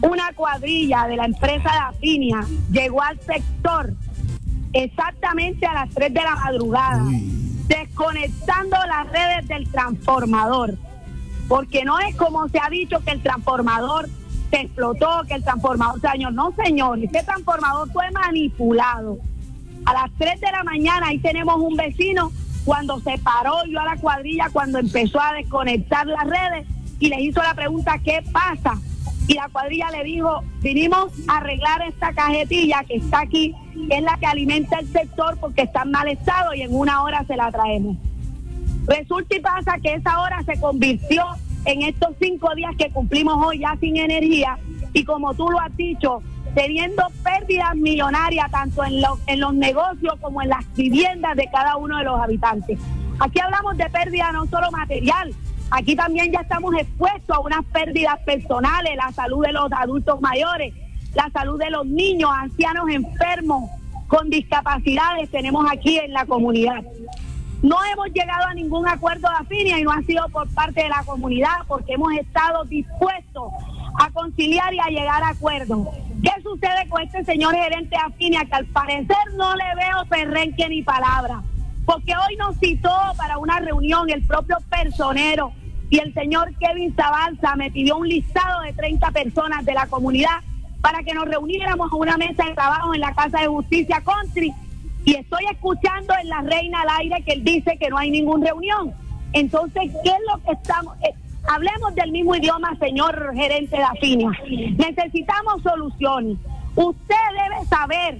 una cuadrilla de la empresa de Afinia llegó al sector exactamente a las 3 de la madrugada, desconectando las redes del transformador, porque no es como se ha dicho que el transformador se explotó, que el transformador se dañó. No, señor, ese transformador fue manipulado. A las 3 de la mañana ahí tenemos un vecino cuando se paró, vio a la cuadrilla cuando empezó a desconectar las redes y les hizo la pregunta, ¿qué pasa? Y la cuadrilla le dijo, vinimos a arreglar esta cajetilla que está aquí, que es la que alimenta el sector porque está en mal estado y en una hora se la traemos. Resulta y pasa que esa hora se convirtió en estos 5 días que cumplimos hoy ya sin energía y como tú lo has dicho, teniendo pérdidas millonarias tanto en los negocios como en las viviendas de cada uno de los habitantes. Aquí hablamos de pérdida no solo material, aquí también ya estamos expuestos a unas pérdidas personales, la salud de los adultos mayores, la salud de los niños, ancianos enfermos con discapacidades tenemos aquí en la comunidad. No hemos llegado a ningún acuerdo de Afinia y no ha sido por parte de la comunidad porque hemos estado dispuestos a conciliar y a llegar a acuerdos. ¿Qué sucede con este señor gerente de Afinia? Que al parecer no le veo perrenque ni palabra, porque hoy nos citó para una reunión el propio personero y el señor Kevin Zabalza me pidió un listado de 30 personas de la comunidad para que nos reuniéramos a una mesa de trabajo en la Casa de Justicia Country. Y estoy escuchando en La Reina al aire que él dice que no hay ninguna reunión. Entonces, ¿qué es lo que estamos? Hablemos del mismo idioma, señor gerente de Afinia. Necesitamos soluciones. Usted debe saber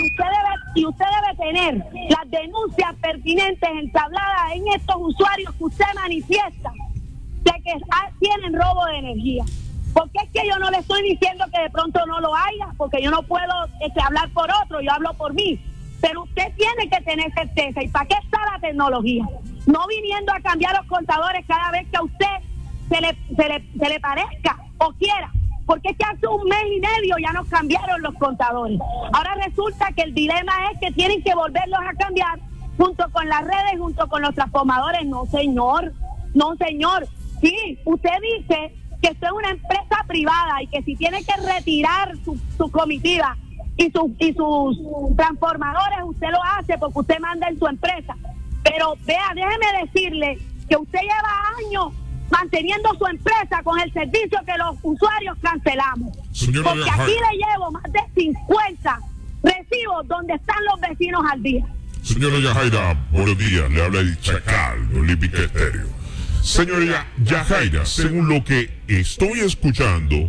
y usted debe tener las denuncias pertinentes entabladas en estos usuarios que usted manifiesta de que tienen robo de energía. Porque es que yo no le estoy diciendo que de pronto no lo haya, porque yo no puedo hablar por otro, yo hablo por mí. Pero usted tiene que tener certeza. ¿Y para qué está la tecnología? No viniendo a cambiar los contadores cada vez que a usted se le parezca o quiera. Porque es que hace 1 mes y medio ya nos cambiaron los contadores. Ahora resulta que el dilema es que tienen que volverlos a cambiar junto con las redes, junto con los transformadores. No, señor. No, señor. Sí, usted dice que esto es una empresa privada y que si tiene que retirar su comitiva y sus transformadores, usted lo hace porque usted manda en su empresa. Pero vea, déjeme decirle que usted lleva años manteniendo su empresa con el servicio que los usuarios cancelamos. Señora porque aquí le llevo más de 50 recibos donde están los vecinos al día. Señora Yajaira, buenos días, le habla el Chacal de Olímpica Estéreo. Señora Yajaira, según lo que estoy escuchando,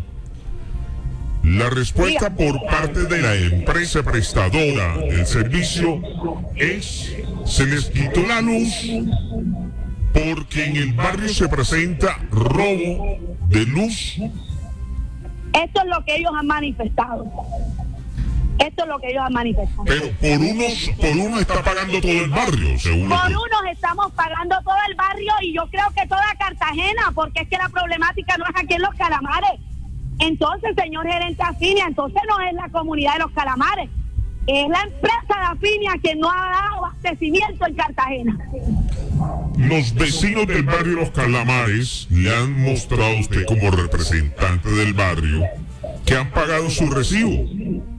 la respuesta por parte de la empresa prestadora del servicio es: se les quitó la luz porque en el barrio se presenta robo de luz. Esto es lo que ellos han manifestado. Esto es lo que ellos han manifestado. Pero por uno está pagando todo el barrio, según por unos estamos pagando todo el barrio y yo creo que toda Cartagena, porque es que la problemática no es aquí en Los Calamares. Entonces, señor gerente Afinia, entonces no es la comunidad de Los Calamares, es la empresa de Afinia que no ha dado abastecimiento en Cartagena. Los vecinos del barrio Los Calamares le han mostrado a usted como representante del barrio que han pagado su recibo.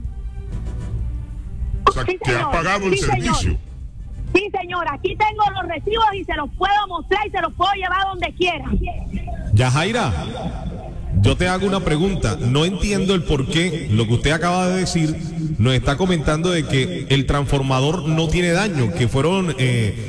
O sea, Sí, que ha pagado el servicio. Señor. Sí, señor, aquí tengo los recibos y se los puedo mostrar y se los puedo llevar donde quiera. Yajaira, yo te hago una pregunta. No entiendo el por qué lo que usted acaba de decir nos está comentando de que el transformador no tiene daño, que fueron ¿una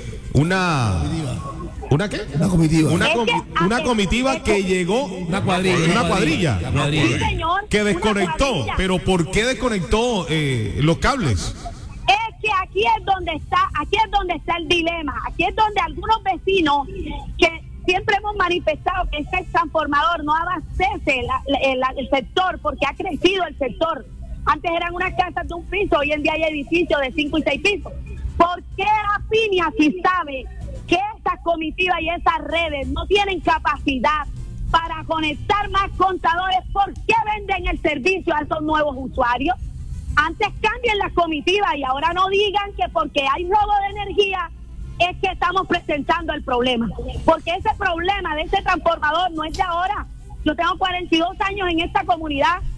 qué? Una comitiva. Una comitiva que llegó, Una cuadrilla. Sí, señor. que una desconectó. cuadrilla. Pero ¿por qué desconectó los cables? Es que aquí es donde está el dilema. Aquí es donde algunos vecinos que siempre hemos manifestado que este transformador no abastece el sector porque ha crecido el sector. Antes eran unas casas de 1 piso, hoy en día hay edificios de 5 y 6 pisos. ¿Por qué Afinia, si sabe que esas comitivas y esas redes no tienen capacidad para conectar más contadores, por qué venden el servicio a esos nuevos usuarios? Antes cambien las comitivas y ahora no digan que porque hay robo de energía es que estamos presentando el problema. Porque ese problema de ese transformador no es de ahora. Yo tengo 42 años en esta comunidad